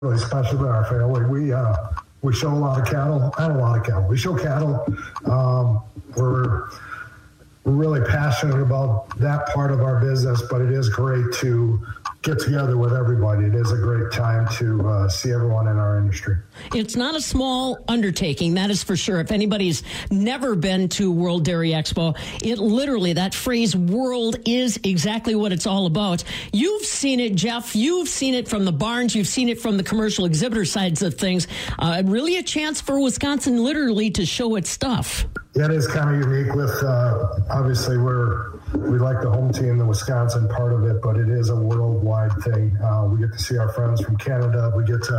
really special to our family. We show a lot of cattle, not a lot of cattle. We show cattle. We're really passionate about that part of our business, but it is great to get together with everybody. It is a great time to see everyone in our industry. It's not a small undertaking, that is for sure. If anybody's never been to World Dairy Expo, it literally, that phrase world is exactly what it's all about. You've seen it, Jeff. You've seen it from the barns. You've seen it from the commercial exhibitor sides of things. Really a chance for Wisconsin literally to show its stuff. Yeah, it is kind of unique with, obviously we like the home team, the Wisconsin part of it, but it is a worldwide thing. We get to see our friends from Canada. We get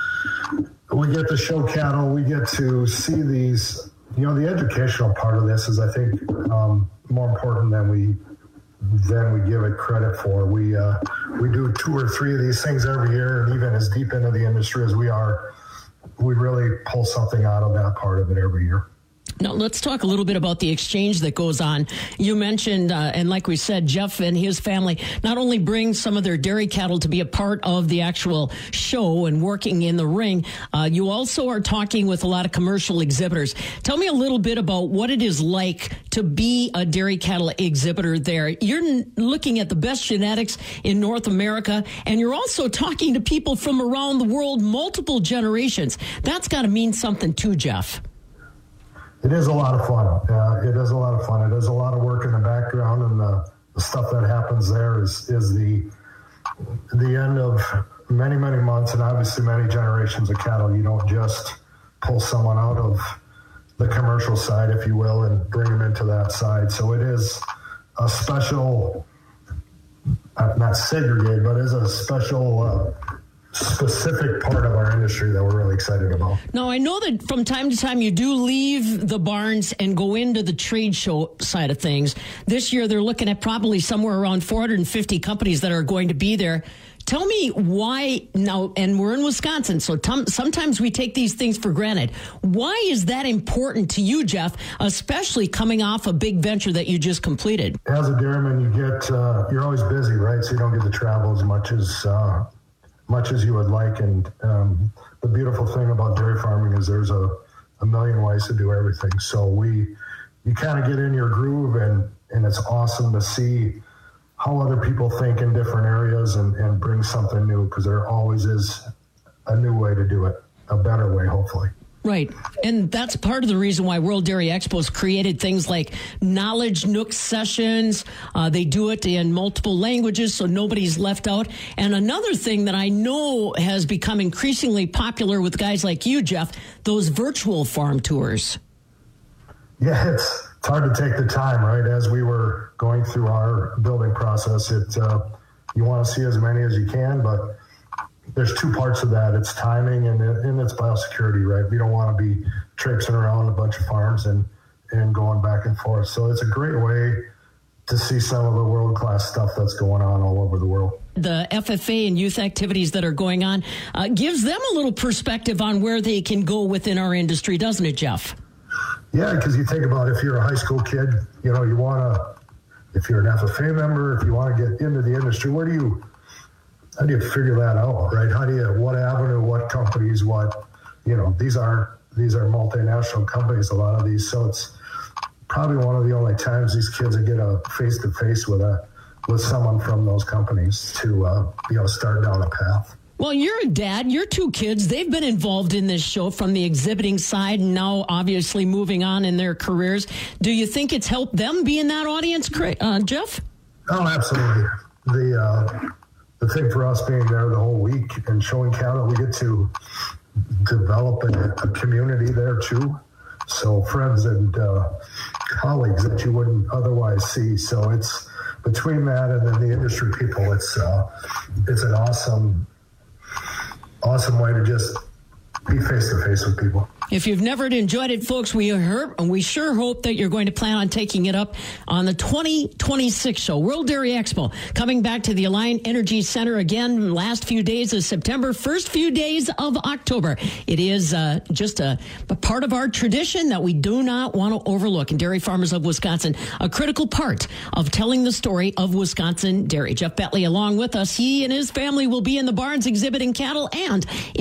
to show cattle. We get to see these, the educational part of this is, I think, more important than we give it credit for. We do 2 or 3 of these things every year, and even as deep into the industry as we are, we really pull something out of that part of it every year. Now, let's talk a little bit about the exchange that goes on. You mentioned, and like we said, Jeff and his family not only bring some of their dairy cattle to be a part of the actual show and working in the ring, you also are talking with a lot of commercial exhibitors. Tell me a little bit about what it is like to be a dairy cattle exhibitor there. You're looking at the best genetics in North America, and you're also talking to people from around the world, multiple generations. That's got to mean something too, Jeff. It is a lot of fun. It is a lot of fun. It is a lot of work in the background, and the stuff that happens there is the end of many, many months and obviously many generations of cattle. You don't just pull someone out of the commercial side, if you will, and bring them into that side. So it is a special, not segregated, but is a special specific part of our industry that we're really excited about. Now, I know that from time to time you do leave the barns and go into the trade show side of things. This year they're looking at probably somewhere around 450 companies that are going to be there. Tell me why now, and we're in Wisconsin, so sometimes we take these things for granted. Why is that important to you, Jeff, especially coming off a big venture that you just completed? As a dairyman, you're always busy, right? So you don't get to travel as much as you would like. And the beautiful thing about dairy farming is there's a million ways to do everything. So you kind of get in your groove, and it's awesome to see how other people think in different areas and bring something new, because there always is a new way to do it, a better way, hopefully. Right. And that's part of the reason why World Dairy Expo's created things like Knowledge Nook sessions. They do it in multiple languages, so nobody's left out. And another thing that I know has become increasingly popular with guys like you, Jeff, those virtual farm tours. Yeah, it's hard to take the time, right? As we were going through our building process, you want to see as many as you can, but there's 2 parts of that. It's timing and it's biosecurity, right? We don't want to be traipsing around a bunch of farms and going back and forth. So it's a great way to see some of the world-class stuff that's going on all over the world. The FFA and youth activities that are going on gives them a little perspective on where they can go within our industry, doesn't it, Jeff? Yeah, because you think about if you're a high school kid, you want to, if you're an FFA member, if you want to get into the industry, how do you figure that out, right? What avenue, what companies, these are multinational companies, a lot of these. So it's probably one of the only times these kids get a face-to-face with someone from those companies to, start down a path. Well, you're a dad. Your 2 kids, they've been involved in this show from the exhibiting side and now obviously moving on in their careers. Do you think it's helped them be in that audience, Jeff? Oh, absolutely. The thing for us being there the whole week and showing cattle, we get to develop a community there too. So friends and colleagues that you wouldn't otherwise see. So it's between that and then the industry people, it's an awesome way to just be face to face with people. If you've never enjoyed it, folks, we sure hope that you're going to plan on taking it up on the 2026 show, World Dairy Expo, coming back to the Alliant Energy Center again, last few days of September, first few days of October. It is just a part of our tradition that we do not want to overlook. And Dairy Farmers of Wisconsin, a critical part of telling the story of Wisconsin dairy. Jeff Bentley along with us. He and his family will be in the barns exhibiting cattle and